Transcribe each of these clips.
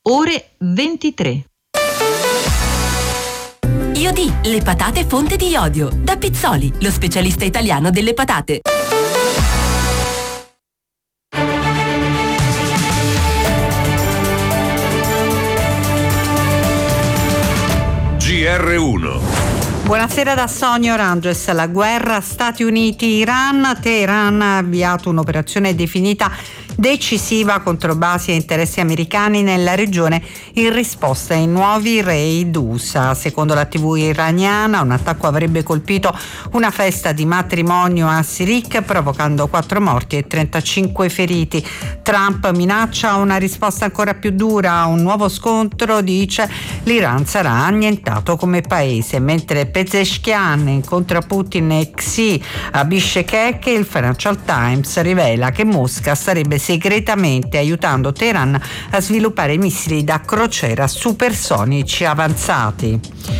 ore 23. Iodi, le patate fonte di iodio. Da Pizzoli, lo specialista italiano delle patate. GR1. Buonasera da Sonia Oranges. La guerra Stati Uniti-Iran. Teheran ha avviato un'operazione definita decisiva contro basi e interessi americani nella regione in risposta ai nuovi raid USA. Secondo la TV iraniana, un attacco avrebbe colpito una festa di matrimonio a Sirik, provocando 4 morti e 35 feriti. Trump minaccia una risposta ancora più dura a un nuovo scontro, dice l'Iran sarà annientato come paese, mentre Pezeshkian incontra Putin e Xi a Bishkek. Il Financial Times rivela che Mosca starebbe segretamente aiutando Teheran a sviluppare missili da crociera supersonici avanzati.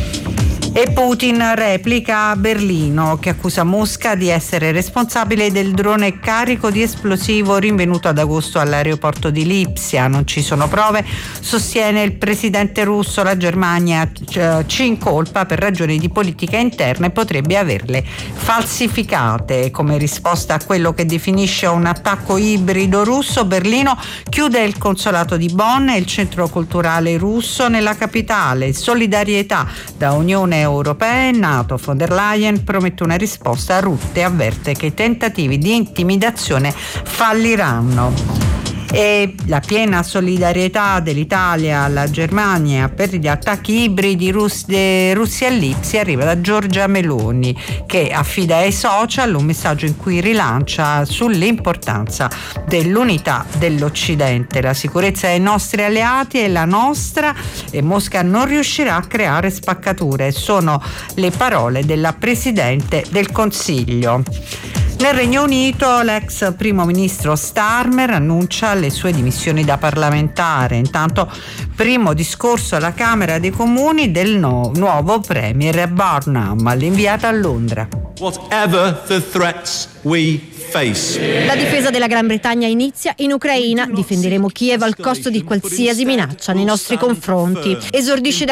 E Putin replica a Berlino, che accusa Mosca di essere responsabile del drone carico di esplosivo rinvenuto ad agosto all'aeroporto di Lipsia. Non ci sono prove, sostiene il presidente russo. La Germania ci incolpa per ragioni di politica interna e potrebbe averle falsificate. Come risposta a quello che definisce un attacco ibrido russo, Berlino chiude il consolato di Bonn e il centro culturale russo nella capitale. Solidarietà da Unione Europea e NATO. Von der Leyen promette una risposta a Rutte e avverte che i tentativi di intimidazione falliranno. E la piena solidarietà dell'Italia alla Germania per gli attacchi ibridi russi a Lipsia arriva da Giorgia Meloni, che affida ai social un messaggio in cui rilancia sull'importanza dell'unità dell'Occidente. La sicurezza dei nostri alleati è la nostra e Mosca non riuscirà a creare spaccature. Sono le parole della Presidente del Consiglio. Nel Regno Unito l'ex primo ministro Starmer annuncia le sue dimissioni da parlamentare. Intanto primo discorso alla Camera dei Comuni del nuovo premier Burnham, l'inviata a Londra. Whatever the threats we face. La difesa della Gran Bretagna inizia in Ucraina. Difenderemo Kiev al costo di qualsiasi minaccia nei nostri confronti. Esordisce da